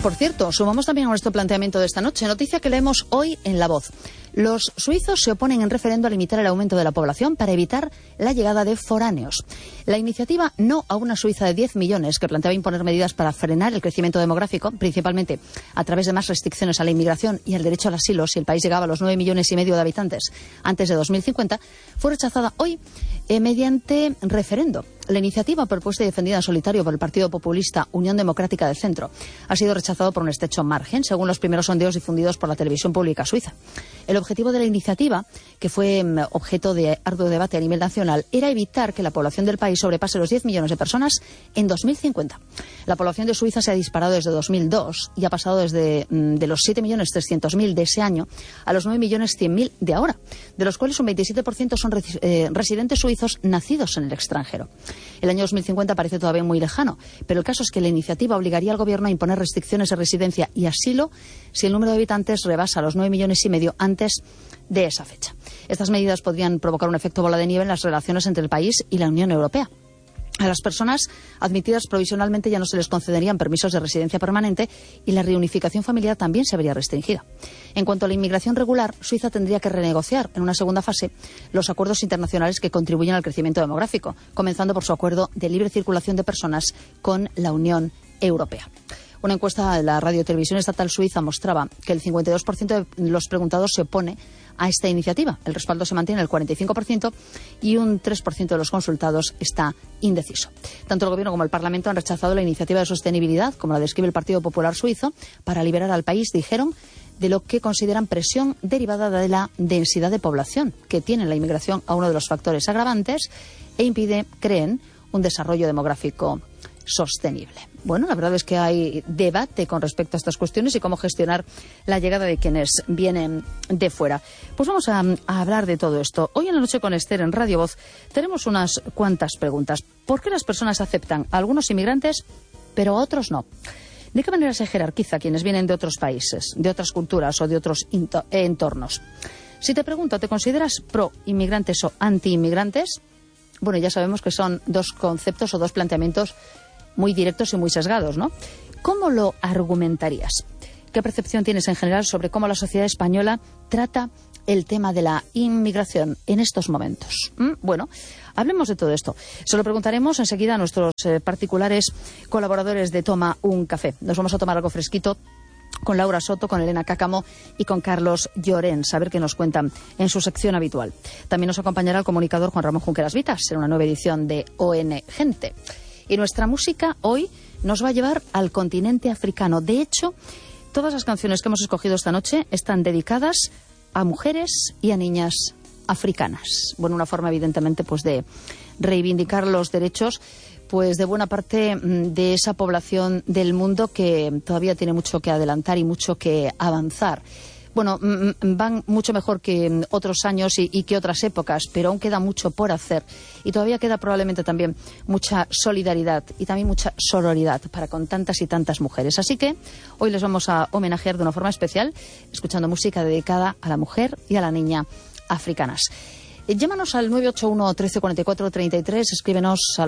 Por cierto, sumamos también a nuestro planteamiento de esta noche. Noticia que leemos hoy en La Voz. Los suizos se oponen en referendo a limitar el aumento de la población para evitar la llegada de foráneos. La iniciativa No a una Suiza de 10 millones, que planteaba imponer medidas para frenar el crecimiento demográfico, principalmente a través de más restricciones a la inmigración y al derecho al asilo si el país llegaba a los 9,5 millones de habitantes antes de 2050, fue rechazada hoy mediante referendo. La iniciativa, propuesta y defendida en solitario por el partido populista Unión Democrática del Centro, ha sido rechazado por un estrecho margen, según los primeros sondeos difundidos por la televisión pública suiza. El objetivo de la iniciativa, que fue objeto de arduo debate a nivel nacional, era evitar que la población del país sobrepase los 10 millones de personas en 2050. La población de Suiza se ha disparado desde 2002 y ha pasado desde de los 7.300.000 de ese año a los 9.100.000 de ahora, de los cuales un 27% son residentes suizos nacidos en el extranjero. El año 2050 parece todavía muy lejano, pero el caso es que la iniciativa obligaría al gobierno a imponer restricciones de residencia y asilo si el número de habitantes rebasa los 9,5 millones antes de esa fecha. Estas medidas podrían provocar un efecto bola de nieve en las relaciones entre el país y la Unión Europea. A las personas admitidas provisionalmente ya no se les concederían permisos de residencia permanente y la reunificación familiar también se vería restringida. En cuanto a la inmigración regular, Suiza tendría que renegociar en una segunda fase los acuerdos internacionales que contribuyen al crecimiento demográfico, comenzando por su acuerdo de libre circulación de personas con la Unión Europea. Una encuesta de la Radio Televisión Estatal Suiza mostraba que el 52% de los preguntados se opone a esta iniciativa. El respaldo se mantiene en el 45% y un 3% de los consultados está indeciso. Tanto el Gobierno como el Parlamento han rechazado la iniciativa de sostenibilidad, como la describe el Partido Popular Suizo, para liberar al país, dijeron, de lo que consideran presión derivada de la densidad de población que tiene la inmigración a uno de los factores agravantes e impide, creen, un desarrollo demográfico sostenible. Bueno, la verdad es que hay debate con respecto a estas cuestiones y cómo gestionar la llegada de quienes vienen de fuera. Pues vamos a hablar de todo esto. Hoy en la noche con Esther en Radio Voz tenemos unas cuantas preguntas. ¿Por qué las personas aceptan a algunos inmigrantes pero a otros no? ¿De qué manera se jerarquiza a quienes vienen de otros países, de otras culturas o de otros entornos? Si te pregunto, ¿te consideras pro-inmigrantes o anti-inmigrantes? Bueno, ya sabemos que son dos conceptos o dos planteamientos muy directos y muy sesgados, ¿no? ¿Cómo lo argumentarías? ¿Qué percepción tienes en general sobre cómo la sociedad española trata el tema de la inmigración en estos momentos? Bueno, hablemos de todo esto. Se lo preguntaremos enseguida a nuestros particulares colaboradores de Toma un Café. Nos vamos a tomar algo fresquito con Laura Soto, con Elena Cácamo y con Carlos Llorens, a ver qué nos cuentan en su sección habitual. También nos acompañará el comunicador Juan Ramón Junqueras Vitas en una nueva edición de ON Gente. Y nuestra música hoy nos va a llevar al continente africano. De hecho, todas las canciones que hemos escogido esta noche están dedicadas a mujeres y a niñas africanas. Bueno, una forma evidentemente pues de reivindicar los derechos pues de buena parte de esa población del mundo que todavía tiene mucho que adelantar y mucho que avanzar. Bueno, van mucho mejor que otros años y que otras épocas, pero aún queda mucho por hacer. Y todavía queda probablemente también mucha solidaridad y también mucha sororidad para con tantas y tantas mujeres. Así que hoy les vamos a homenajear de una forma especial, escuchando música dedicada a la mujer y a la niña africanas. Llámanos al 981 13 44 33, escríbenos a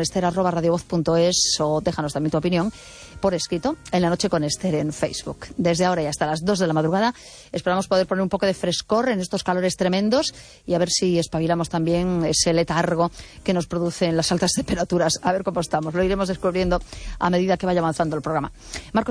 lanocheconester@radiovoz.es o déjanos también tu opinión por escrito en La Noche con Esther en Facebook. Desde ahora y hasta las 2 de la madrugada esperamos poder poner un poco de frescor en estos calores tremendos y a ver si espabilamos también ese letargo que nos producen las altas temperaturas. A ver cómo estamos. Lo iremos descubriendo a medida que vaya avanzando el programa. Marco